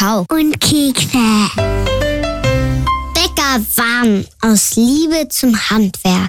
Kakao und Kekse. Bäckerwarm aus Liebe zum Handwerk.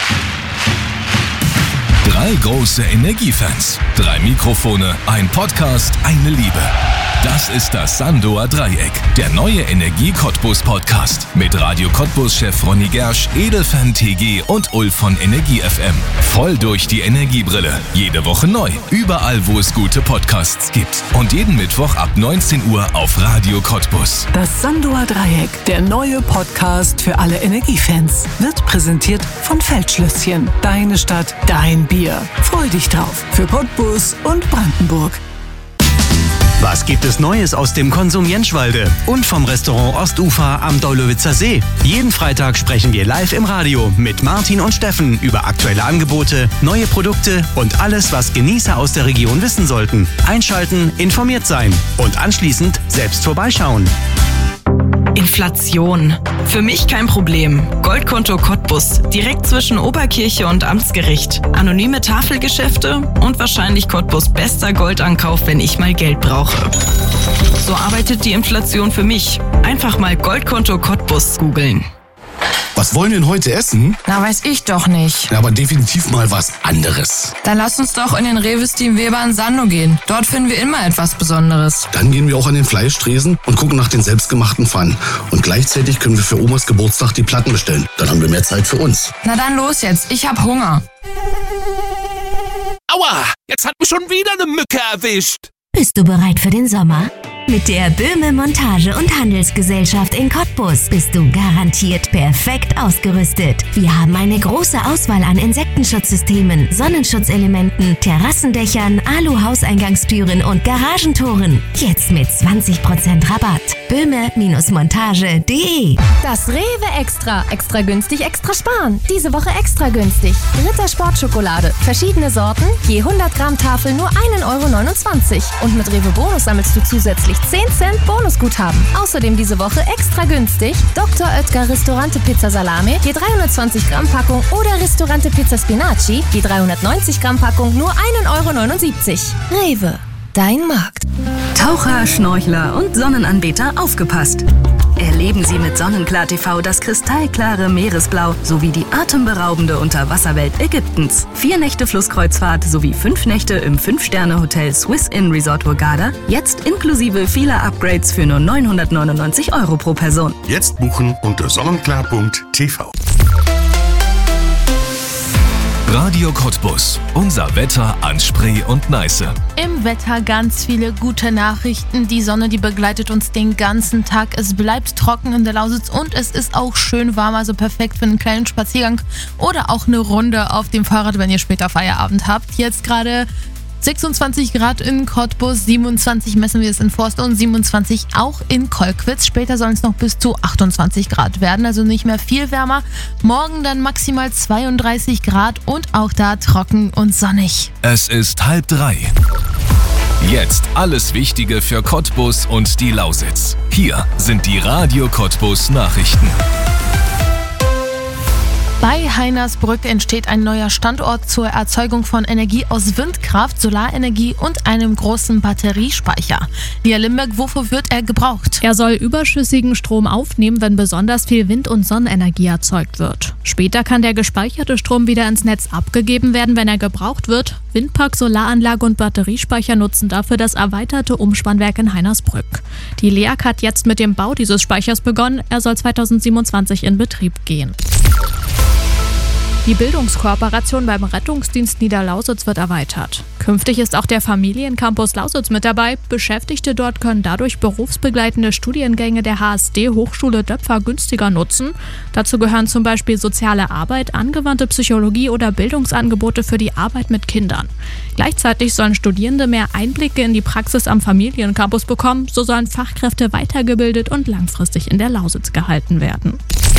3 große Energiefans, 3 Mikrofone, ein Podcast, eine Liebe. Das ist das Sandoer Dreieck, der neue Energie-Cottbus-Podcast mit Radio Cottbus-Chef Ronny Gersch, Edelfan TG und Ulf von Energie FM. Voll durch die Energiebrille. Jede Woche neu, überall wo es gute Podcasts gibt. Und jeden Mittwoch ab 19 Uhr auf Radio Cottbus. Das Sandoer Dreieck, der neue Podcast für alle Energiefans, wird präsentiert von Feldschlösschen. Deine Stadt, dein Bier. Freu dich drauf für Cottbus und Brandenburg. Was gibt es Neues aus dem Konsum Jentschwalde und vom Restaurant Ostufer am Deulowitzer See? Jeden Freitag sprechen wir live im Radio mit Martin und Steffen über aktuelle Angebote, neue Produkte und alles, was Genießer aus der Region wissen sollten. Einschalten, informiert sein und anschließend selbst vorbeischauen. Inflation. Für mich kein Problem. Goldkonto Cottbus. Direkt zwischen Oberkirche und Amtsgericht. Anonyme Tafelgeschäfte und wahrscheinlich Cottbus bester Goldankauf, wenn ich mal Geld brauche. So arbeitet die Inflation für mich. Einfach mal Goldkonto Cottbus googeln. Was wollen wir denn heute essen? Na, weiß ich doch nicht. Ja, aber definitiv mal was anderes. Dann lass uns doch in den Rewe Steam Weber in Sandow gehen. Dort finden wir immer etwas Besonderes. Dann gehen wir auch an den Fleischtresen und gucken nach den selbstgemachten Pfannen. Und gleichzeitig können wir für Omas Geburtstag die Platten bestellen. Dann haben wir mehr Zeit für uns. Na dann los jetzt, ich hab Hunger. Aua, jetzt hat mich schon wieder eine Mücke erwischt. Bist du bereit für den Sommer? Mit der Böhme Montage- und Handelsgesellschaft in Cottbus bist du garantiert perfekt ausgerüstet. Wir haben eine große Auswahl an Insektenschutzsystemen, Sonnenschutzelementen, Terrassendächern, Alu-Hauseingangstüren und Garagentoren. Jetzt mit 20% Rabatt. Böhme-montage.de. Das Rewe Extra. Extra günstig, extra sparen. Diese Woche extra günstig. Ritter Sportschokolade. Verschiedene Sorten, je 100 Gramm Tafel nur 1,29 €. Und mit Rewe Bonus sammelst du zusätzlich 10 Cent Bonusguthaben. Außerdem diese Woche extra günstig Dr. Oetker Ristorante Pizza Salame, je 320 Gramm Packung oder Ristorante Pizza Spinaci, je 390 Gramm Packung nur 1,79 €. Rewe, dein Markt. Taucher, Schnorchler und Sonnenanbeter aufgepasst. Erleben Sie mit Sonnenklar TV das kristallklare Meeresblau sowie die atemberaubende Unterwasserwelt Ägyptens. 4 Nächte Flusskreuzfahrt sowie 5 Nächte im 5-Sterne-Hotel Swiss Inn Resort Hurghada. Jetzt inklusive vieler Upgrades für nur 999 € pro Person. Jetzt buchen unter sonnenklar.tv. Radio Cottbus. Unser Wetter an Spree und Neiße. Im Wetter ganz viele gute Nachrichten. Die Sonne, die begleitet uns den ganzen Tag. Es bleibt trocken in der Lausitz und es ist auch schön warm, also perfekt für einen kleinen Spaziergang oder auch eine Runde auf dem Fahrrad, wenn ihr später Feierabend habt. Jetzt gerade 26 Grad in Cottbus, 27 messen wir es in Forst und 27 auch in Kolkwitz. Später sollen es noch bis zu 28 Grad werden, also nicht mehr viel wärmer. Morgen dann maximal 32 Grad und auch da trocken und sonnig. Es ist 2:30. Jetzt alles Wichtige für Cottbus und die Lausitz. Hier sind die Radio Cottbus Nachrichten. Bei Heinersbrück entsteht ein neuer Standort zur Erzeugung von Energie aus Windkraft, Solarenergie und einem großen Batteriespeicher. Lia Limberg, wofür wird er gebraucht? Er soll überschüssigen Strom aufnehmen, wenn besonders viel Wind- und Sonnenenergie erzeugt wird. Später kann der gespeicherte Strom wieder ins Netz abgegeben werden, wenn er gebraucht wird. Windpark, Solaranlage und Batteriespeicher nutzen dafür das erweiterte Umspannwerk in Heinersbrück. Die LEAG hat jetzt mit dem Bau dieses Speichers begonnen. Er soll 2027 in Betrieb gehen. Die Bildungskooperation beim Rettungsdienst Niederlausitz wird erweitert. Künftig ist auch der Familiencampus Lausitz mit dabei. Beschäftigte dort können dadurch berufsbegleitende Studiengänge der HSD Hochschule Döpfer günstiger nutzen. Dazu gehören zum Beispiel soziale Arbeit, angewandte Psychologie oder Bildungsangebote für die Arbeit mit Kindern. Gleichzeitig sollen Studierende mehr Einblicke in die Praxis am Familiencampus bekommen. So sollen Fachkräfte weitergebildet und langfristig in der Lausitz gehalten werden.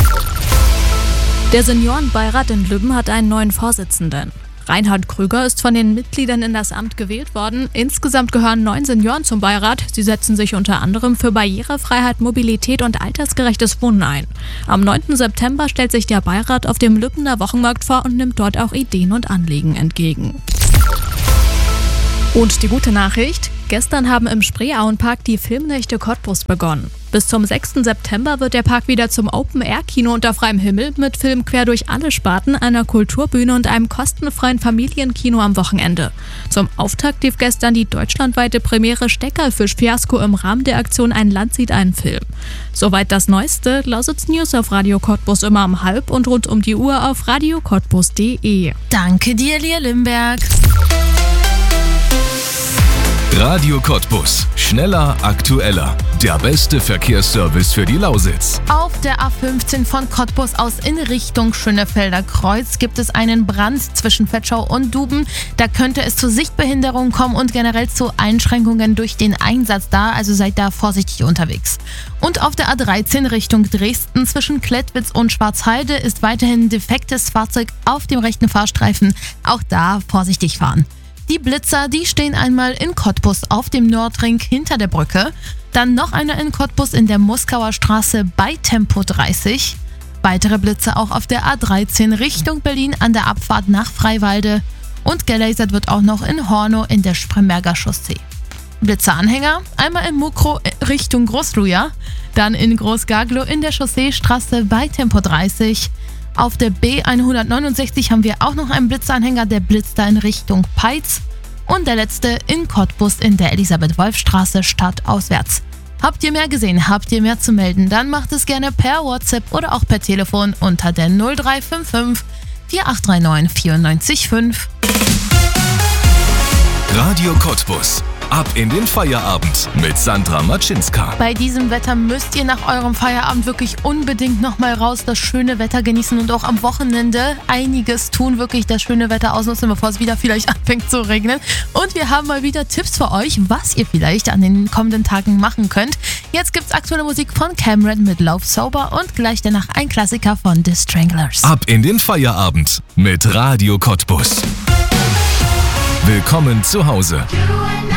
Der Seniorenbeirat in Lübben hat einen neuen Vorsitzenden. Reinhard Krüger ist von den Mitgliedern in das Amt gewählt worden. Insgesamt gehören 9 Senioren zum Beirat. Sie setzen sich unter anderem für Barrierefreiheit, Mobilität und altersgerechtes Wohnen ein. Am 9. September stellt sich der Beirat auf dem Lübbener Wochenmarkt vor und nimmt dort auch Ideen und Anliegen entgegen. Und die gute Nachricht: Gestern haben im Spreeauenpark die Filmnächte Cottbus begonnen. Bis zum 6. September wird der Park wieder zum Open-Air-Kino unter freiem Himmel mit Film quer durch alle Sparten, einer Kulturbühne und einem kostenfreien Familienkino am Wochenende. Zum Auftakt lief gestern die deutschlandweite Premiere Steckerfisch-Fiasko im Rahmen der Aktion Ein Land sieht einen Film. Soweit das Neueste. Lausitz News auf Radio Cottbus immer um 12:30 und rund um die Uhr auf radiocottbus.de. Danke dir, Lia Limberg. Radio Cottbus. Schneller, aktueller. Der beste Verkehrsservice für die Lausitz. Auf der A15 von Cottbus aus in Richtung Schönefelder Kreuz gibt es einen Brand zwischen Vetschau und Duben. Da könnte es zu Sichtbehinderungen kommen und generell zu Einschränkungen durch den Einsatz da. Also seid da vorsichtig unterwegs. Und auf der A13 Richtung Dresden zwischen Klettwitz und Schwarzheide ist weiterhin ein defektes Fahrzeug auf dem rechten Fahrstreifen. Auch da vorsichtig fahren. Die Blitzer, die stehen einmal in Cottbus auf dem Nordring hinter der Brücke. Dann noch einer in Cottbus in der Muskauer Straße bei Tempo 30. Weitere Blitze auch auf der A13 Richtung Berlin an der Abfahrt nach Freiwalde. Und gelasert wird auch noch in Hornow in der Spremberger Chaussee. Blitzeranhänger, einmal in Mukro Richtung Großluja, dann in Großgaglow in der Chausseestraße bei Tempo 30. Auf der B169 haben wir auch noch einen Blitzanhänger, der blitzt da in Richtung Peitz. Und der letzte in Cottbus in der Elisabeth-Wolf-Straße stadtauswärts. Habt ihr mehr gesehen, habt ihr mehr zu melden, dann macht es gerne per WhatsApp oder auch per Telefon unter der 0355 4839 945. Radio Cottbus. Ab in den Feierabend mit Sandra Matschinska. Bei diesem Wetter müsst ihr nach eurem Feierabend wirklich unbedingt nochmal raus, das schöne Wetter genießen und auch am Wochenende einiges tun, wirklich das schöne Wetter ausnutzen, bevor es wieder vielleicht anfängt zu regnen. Und wir haben mal wieder Tipps für euch, was ihr vielleicht an den kommenden Tagen machen könnt. Jetzt gibt's aktuelle Musik von Cameron mit Love Sober und gleich danach ein Klassiker von The Stranglers. Ab in den Feierabend mit Radio Cottbus. Willkommen zu Hause.